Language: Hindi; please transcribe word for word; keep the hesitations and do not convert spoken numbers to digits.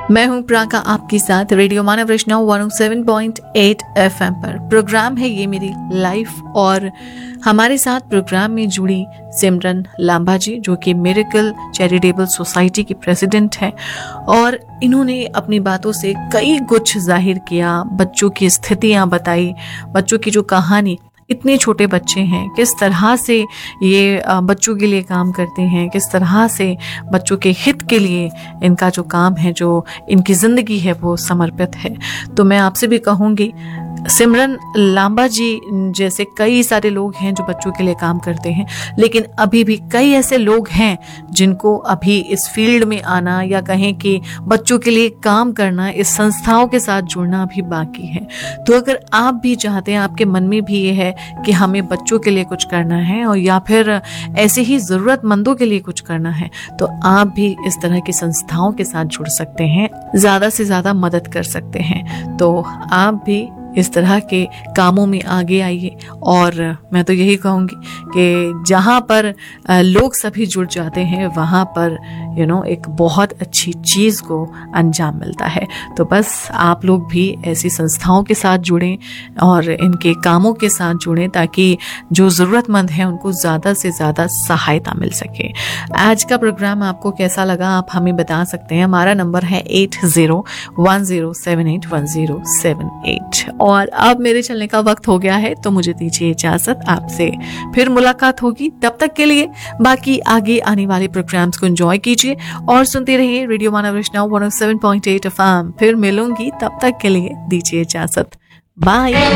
मैं हूं प्राका आपके साथ रेडियो मानव वैष्णव one O seven point eight FM पर। प्रोग्राम है ये मेरी लाइफ और हमारे साथ प्रोग्राम में जुड़ी सिमरन लांबा जी, जो कि मिरेकल चैरिटेबल सोसाइटी की प्रेसिडेंट हैं और इन्होंने अपनी बातों से कई कुछ जाहिर किया, बच्चों की स्थितियां बताई, बच्चों की जो कहानी, इतने छोटे बच्चे हैं, किस तरह से ये बच्चों के लिए काम करते हैं, किस तरह से बच्चों के हित के लिए इनका जो काम है, जो इनकी ज़िंदगी है वो समर्पित है। तो मैं आपसे भी कहूँगी, सिमरन लांबा जी जैसे कई सारे लोग हैं जो बच्चों के लिए काम करते हैं, लेकिन अभी भी कई ऐसे लोग हैं जिनको अभी इस फील्ड में आना या कहें कि बच्चों के लिए काम करना, इस संस्थाओं के साथ जुड़ना अभी बाकी है। तो अगर आप भी चाहते हैं, आपके मन में भी ये है कि हमें बच्चों के लिए कुछ करना है और या फिर ऐसे ही ज़रूरतमंदों के लिए कुछ करना है, तो आप भी इस तरह की संस्थाओं के साथ जुड़ सकते हैं, ज़्यादा से ज़्यादा मदद कर सकते हैं। तो आप भी इस तरह के कामों में आगे आइए और मैं तो यही कहूँगी कि जहाँ पर लोग सभी जुड़ जाते हैं वहाँ पर यू नो एक बहुत अच्छी चीज़ को अंजाम मिलता है। तो बस आप लोग भी ऐसी संस्थाओं के साथ जुड़ें और इनके कामों के साथ जुड़ें ताकि जो ज़रूरतमंद हैं उनको ज़्यादा से ज़्यादा सहायता मिल सके। आज का प्रोग्राम आपको कैसा लगा आप हमें बता सकते हैं। हमारा नंबर है eight zero one zero seven eight one zero seven eight. और अब मेरे चलने का वक्त हो गया है, तो मुझे दीजिए इजाजत, आपसे फिर मुलाकात होगी। तब तक के लिए बाकी आगे आने वाले प्रोग्राम्स को एंजॉय कीजिए और सुनते रहिए रेडियो मानव वैष्णव one O seven point eight FM. फिर मिलूंगी, तब तक के लिए दीजिए इजाजत, बाय।